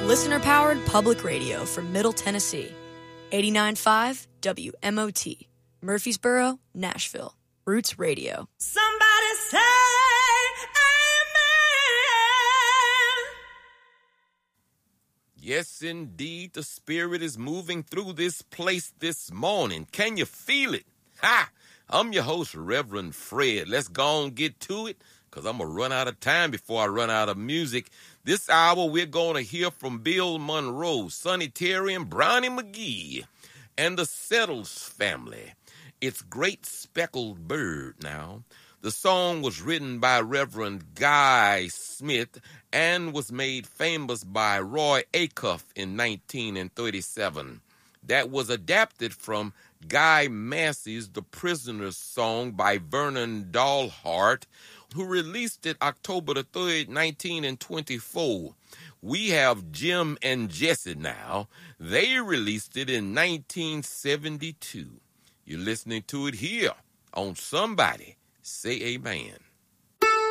Listener-powered public radio from Middle Tennessee. 89.5 WMOT. Murfreesboro, Nashville. Roots Radio. Somebody say amen. Yes, indeed, the Spirit is moving through this place this morning. Can you feel it? Ha! I'm your host, Reverend Fred. Let's go and get to it, because I'm going to run out of time before I run out of music. This hour, we're going to hear from Bill Monroe, Sonny Terry, and Brownie McGee, and the Settles family. It's Great Speckled Bird now. The song was written by Reverend Guy Smith and was made famous by Roy Acuff in 1937. That was adapted from Guy Massey's The Prisoner's Song by Vernon Dalhart, who released it October the 3rd, 1924. We have Jim and Jesse now. They released it in 1972. You're listening to it here on Somebody Say Amen.